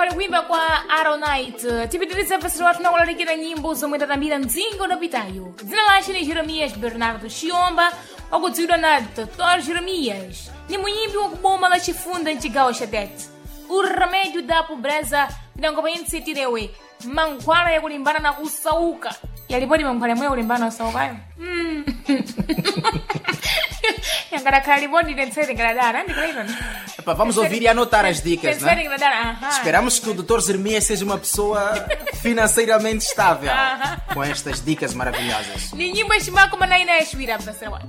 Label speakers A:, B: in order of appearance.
A: mukhale kuimba kwa Aronite tipitiriza mpesero wathu nakulalikira nyimbo zomwe tatambira mdzingo unapitayo. Dzina lace ni Jeremias Bernardo Chiomba, wakudziwidwa na Dr. Jeremias. Ni munyimbi wakuboma la Chifunda mchigawo cha Tete. O remédio da pobreza pinangopayense tirewe mankhwala yakulimbana na kusauka. Yalipodi mankhwala yamwe yakulimbana na kusaukayo? Yangarakhala lipodi tensere ngaladara, ndikulaitoni?
B: Epá, vamos ouvir e anotar as dicas, né?
A: Tensere ngaladara,
B: Esperamos que o Dr. Jeremias seja uma pessoa financeiramente estável com estas dicas maravilhosas.
A: Ni nyimbo ishimako manaina yashwira mpesero wathu.